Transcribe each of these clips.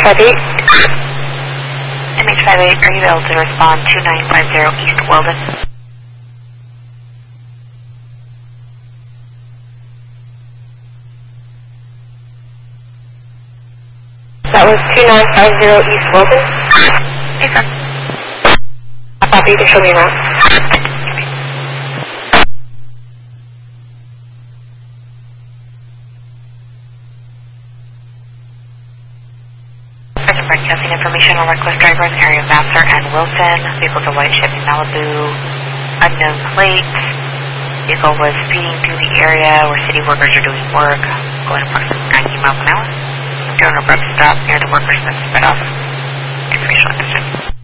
MH58. MH58, are you able to respond 2950 East Weldon? That was 2950 East Weldon. Yes, sir. Copy, you can show me around. Present broadcasting information on request drivers, area of Vassar and Wilson. Vehicle to white Chevy Malibu, unknown plates. Vehicle was speeding through the area where city workers are doing work, going approximately 90 miles an hour. During a abrupt stop near the workers then sped off. Information understood.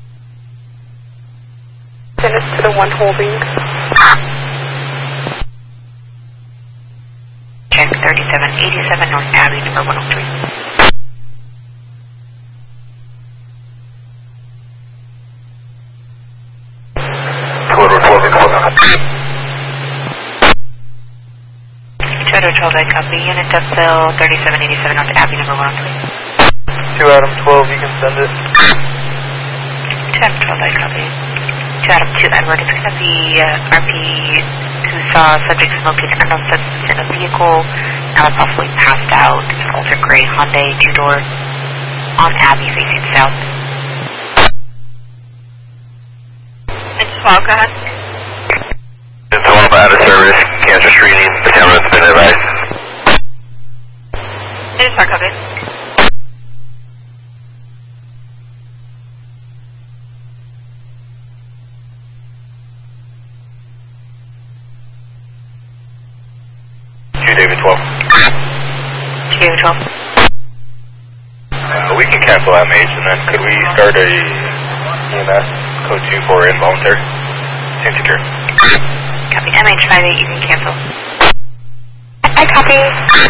Send us to the one holding. Check 3787 North Abbey, number 103. Total 12, I copy. Unit depth bill 3787 North Abbey, number 103. 2 Adam 12, you can send it. 2 Adam 12, I copy. 2 Adam 2 Edward, it's going to be RP who saw subject smoking unknown substance in a vehicle, now possibly passed out. It's an ultra gray Hyundai 2-door on Abbey facing south. It's 12, go ahead. It's all out of service, cancer screening, the camera's been advised. It is copy. David 12. David 12. We can cancel MH, and then could we start a EMS code 2 for involuntary? Secure. Copy. MH58, you can cancel. I copy.